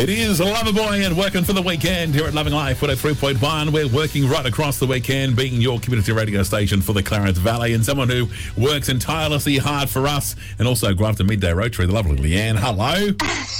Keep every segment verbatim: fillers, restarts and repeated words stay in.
It is Loverboy and working for the weekend here at Loving Life one oh three point one. We're working right across the weekend, being your community radio station for the Clarence Valley, and someone who works tirelessly hard for us, and also Grafton Midday Rotary, the lovely Leanne. Hello.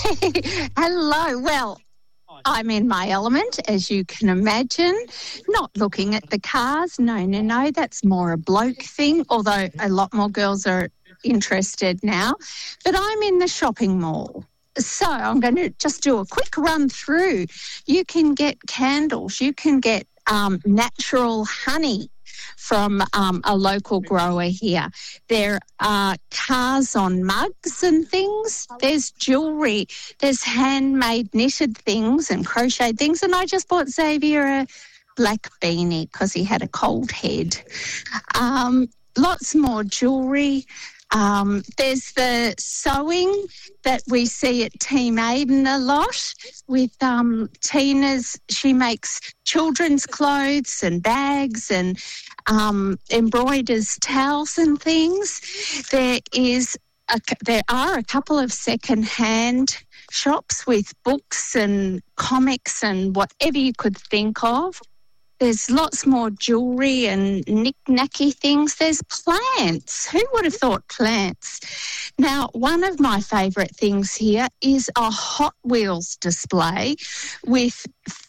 Hello. Well, I'm in my element, as you can imagine, not looking at the cars. No, no, no, that's more a bloke thing, although a lot more girls are interested now. But I'm in the shopping mall. So I'm going to just do a quick run through. You can get candles. You can get um, natural honey from um, a local grower here. There are cars on mugs and things. There's jewellery. There's handmade knitted things and crocheted things. And I just bought Xavier a black beanie because he had a cold head. Um, lots more jewellery. Um, there's the sewing that we see at Team Aiden a lot with um, Tina's. She makes children's clothes and bags and um, embroiders towels and things. There is a, there are a couple of second-hand shops with books and comics and whatever you could think of. There's lots more jewellery and knick-knacky things. There's plants. Who would have thought plants? Now, one of my favourite things here is a Hot Wheels display with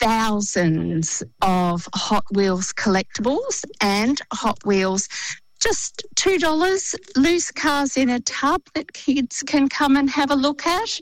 thousands of Hot Wheels collectibles and Hot Wheels. Just two dollars, loose cars in a tub that kids can come and have a look at.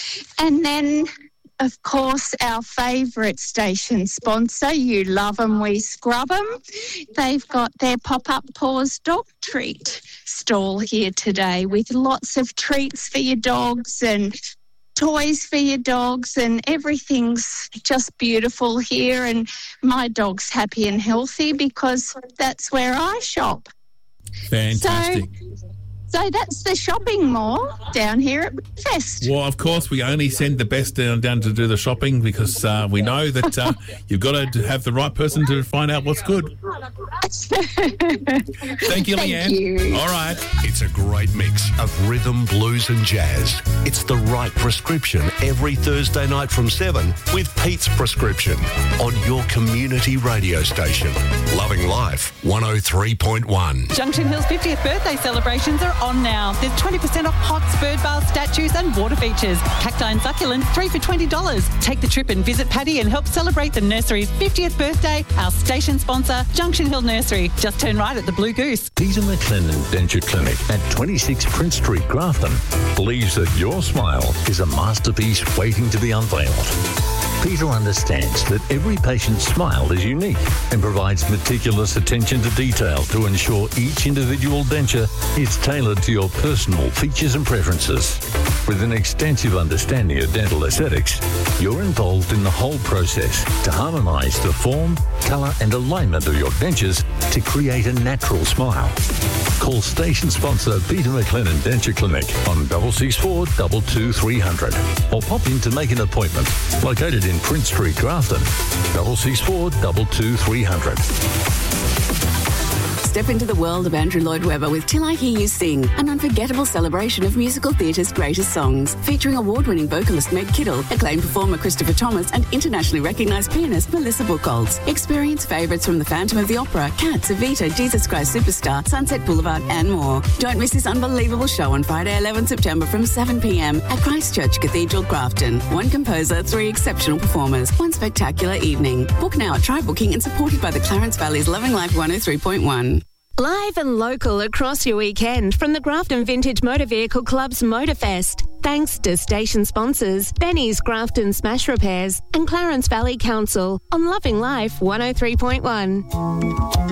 And then, of course, our favourite station sponsor, You Love 'Em, We Scrub 'Em. They've got their pop-up Paws dog treat stall here today with lots of treats for your dogs and toys for your dogs, and everything's just beautiful here. And my dog's happy and healthy because that's where I shop. Fantastic. So, So that's the shopping mall down here at Fest. Well, of course, we only send the best down, down to do the shopping because uh, we know that uh, you've got to have the right person to find out what's good. Thank you, Leanne. Thank you. All right. It's a great mix of rhythm, blues and jazz. It's the right prescription every Thursday night from seven with Pete's Prescription on your community radio station. Loving Life one oh three point one. Junction Hill's fiftieth birthday celebrations are on now. There's twenty percent off pots, bird bath, statues and water features. Cacti and succulents, three for twenty dollars. Take the trip and visit Paddy and help celebrate the nursery's fiftieth birthday. Our station sponsor, Junction Hill Nursery. Just turn right at the Blue Goose. Peter McLennan Denture Clinic at twenty-six Prince Street, Grafton, believes that your smile is a masterpiece waiting to be unveiled. Peter understands that every patient's smile is unique and provides meticulous attention to detail to ensure each individual denture is tailored to your personal features and preferences. With an extensive understanding of dental aesthetics, you're involved in the whole process to harmonise the form, colour and alignment of your dentures to create a natural smile. Call station sponsor Peter McLennan Denture Clinic on double six four two two three hundred or pop in to make an appointment. Located in Prince Street, Grafton, double six four two two three hundred. Step into the world of Andrew Lloyd Webber with Till I Hear You Sing, an unforgettable celebration of musical theatre's greatest songs, featuring award-winning vocalist Meg Kittle, acclaimed performer Christopher Thomas, and internationally recognised pianist Melissa Buchholz. Experience favourites from The Phantom of the Opera, Cats, Evita, Jesus Christ Superstar, Sunset Boulevard, and more. Don't miss this unbelievable show on Friday, eleventh September from seven p.m. at Christchurch Cathedral, Grafton. One composer, three exceptional performers, one spectacular evening. Book now at Try Booking and supported by the Clarence Valley's Loving Life one oh three point one. Live and local across your weekend from the Grafton Vintage Motor Vehicle Club's Motorfest. Thanks to station sponsors Benny's Grafton Smash Repairs and Clarence Valley Council on Loving Life one oh three point one.